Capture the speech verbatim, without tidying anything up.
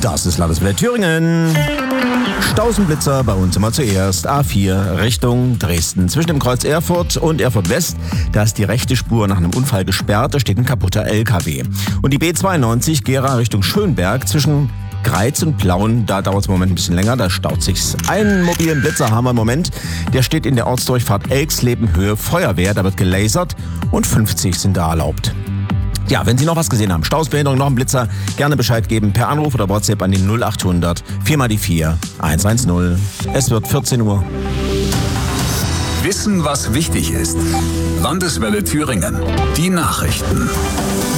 Das ist Landeswelle Thüringen. Stausenblitzer bei uns immer zuerst. A vier Richtung Dresden. Zwischen dem Kreuz Erfurt und Erfurt West, da ist die rechte Spur nach einem Unfall gesperrt. Da steht ein kaputter L K W. Und die B zweiundneunzig Gera Richtung Schönberg zwischen Greiz und Plauen, da dauert es im Moment ein bisschen länger, da staut sich's. Einen mobilen Blitzer haben wir im Moment, der steht in der Ortsdurchfahrt Elxleben Höhe Feuerwehr, da wird gelasert und fünfzig sind da erlaubt. Ja, wenn Sie noch was gesehen haben, Stausbehinderung, noch einen Blitzer, gerne Bescheid geben per Anruf oder WhatsApp an den null acht hundert vier mal die vier eins eins null. Es wird vierzehn Uhr. Wissen, was wichtig ist. Landeswelle Thüringen. Die Nachrichten.